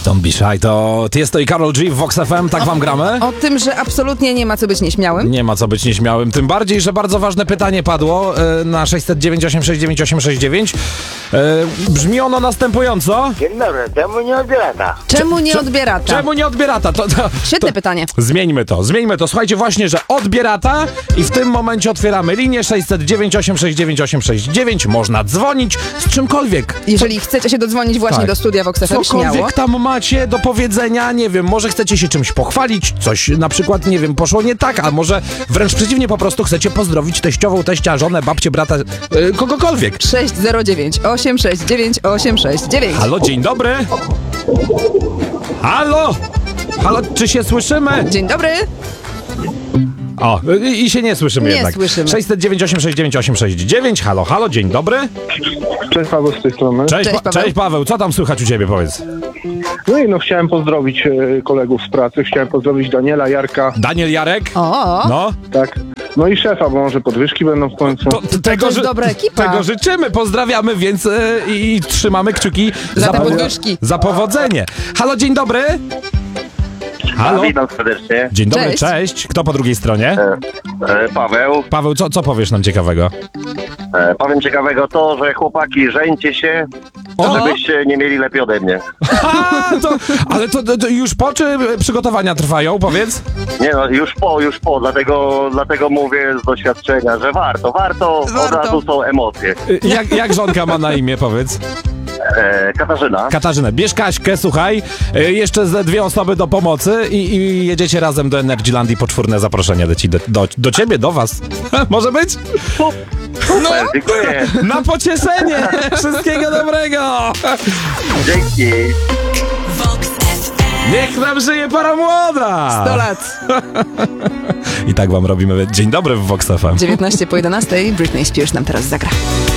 Don't be shy, to Tiesto i Karol G w Vox FM, tak wam gramy? O tym, że absolutnie nie ma co być nieśmiałym. Nie ma co być nieśmiałym, tym bardziej, że bardzo ważne pytanie padło na 609 869 869. Brzmi ono następująco. Dzień dobry, czemu nie odbiera? Czemu nie odbierata? Czemu nie odbierata? Świetne pytanie. Zmieńmy to. Słuchajcie, właśnie, że odbierata i w tym momencie otwieramy linię 609 869 869. Można dzwonić z czymkolwiek. Jeżeli chcecie się dodzwonić właśnie Tak. do studia Vox FM, śmiało. Cokolwiek tam macie do powiedzenia, nie wiem, może chcecie się czymś pochwalić, coś na przykład, nie wiem, poszło nie tak, a może wręcz przeciwnie, po prostu chcecie pozdrowić teściową, teścia, żonę, babcię, brata, kogokolwiek. 609 869 869. Halo, dzień dobry. Halo, czy się słyszymy? Dzień dobry. O, i się nie słyszymy Nie jednak. słyszymy. 609 869 869. Halo, dzień dobry. Cześć, Paweł z tej strony. Cześć, Paweł. Cześć Paweł, co tam słychać u ciebie, powiedz? No i chciałem pozdrowić kolegów z pracy, chciałem pozdrowić Daniela, Jarka, Daniel, Jarek? O, No, tak. No i szefa, bo może podwyżki będą w końcu. tego jest dobra ekipa. Tego życzymy, pozdrawiamy, więc i trzymamy kciuki Za te podwyżki. za powodzenie. Halo, dzień dobry. Halo. Witam serdecznie. Dzień dobry, Cześć. cześć. Kto po drugiej stronie? Paweł. Paweł, co powiesz nam ciekawego? Powiem ciekawego to, że chłopaki, żeńcie się, O! żebyście nie mieli lepiej ode mnie. Ale to już po, czy przygotowania trwają, powiedz? Nie no, już po, dlatego mówię z doświadczenia, że warto. Od razu są emocje. Jak żonka ma na imię, powiedz? Katarzyna. Katarzyna, bierz Kaśkę, słuchaj, jeszcze ze 2 osoby do pomocy i jedziecie razem do Energylandii po 4 zaproszenie leci do ciebie, do was. Może być? Super, dziękuję. Na pocieszenie! Wszystkiego dobrego! Dzięki. Niech nam żyje para młoda! 100 lat. I tak wam robimy. Dzień dobry w Vox FM. 19 po 11. Britney Spears nam teraz zagra.